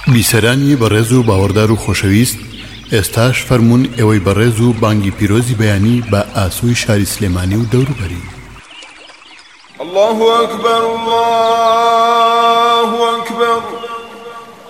بیسەرانی بەڕێز و باوەڕدار و خۆشەویست، ئێستاش فەرموون ئێوەی بەڕێز و بانگی پیرۆزی بەیانی بە ئاسووی شاری سلێمانی و دەوروبەری. الله أكبر الله أكبر.